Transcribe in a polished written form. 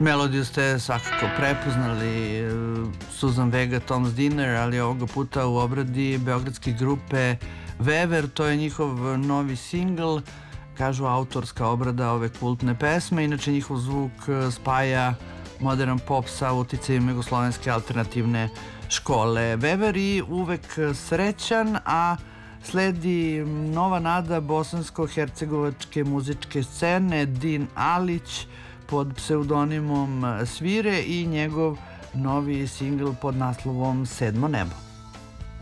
Melodiju ste svakako prepoznali, Suzanne Vega, Tom's Dinner, ali ovoga puta u obradi beogradske grupe Vever. To je njihov novi singl, kažu autorska obrada ove kultne pesme. Inače njihov zvuk spaja modern pop sa uticajima jugoslovenske alternativne škole. Vever i uvek srećan, a sledi nova nada bosansko-hercegovačke muzičke scene, Din Alić pod pseudonimom Svire i njegov novi singl pod naslovom Sedmo nebo.